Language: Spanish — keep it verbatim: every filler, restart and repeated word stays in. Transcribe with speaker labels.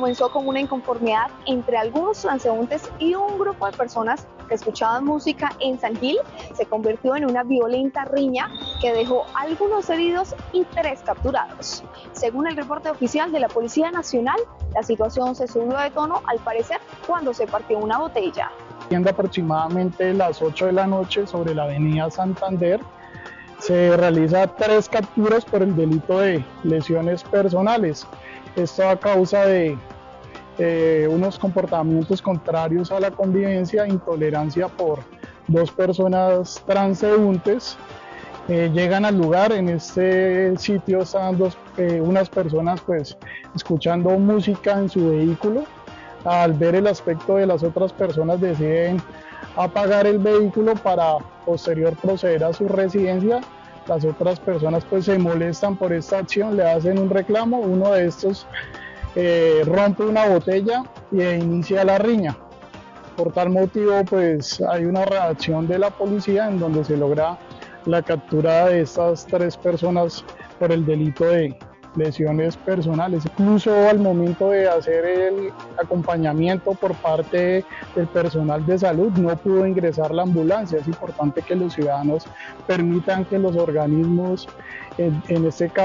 Speaker 1: comenzó con una inconformidad entre algunos transeúntes y un grupo de personas que escuchaban música en San Gil, se convirtió en una violenta riña que dejó algunos heridos y tres capturados. Según el reporte oficial de la Policía Nacional, la situación se subió de tono al parecer cuando se partió una botella.
Speaker 2: Siendo aproximadamente las ocho de la noche sobre la avenida Santander, se realiza tres capturas por el delito de lesiones personales. Esto a causa de eh, unos comportamientos contrarios a la convivencia, intolerancia por dos personas transeúntes. Eh, llegan al lugar, en este sitio estaban dos, eh, unas personas pues escuchando música en su vehículo. Al ver el aspecto de las otras personas deciden apagar el vehículo para posterior proceder a su residencia. Las otras personas pues se molestan por esta acción, le hacen un reclamo, uno de estos eh, rompe una botella y inicia la riña. Por tal motivo pues hay una reacción de la policía en donde se logra la captura de estas tres personas por el delito de lesiones personales. Incluso al momento de hacer el acompañamiento por parte del personal de salud no pudo ingresar la ambulancia. Es importante que los ciudadanos permitan que los organismos, en, en este caso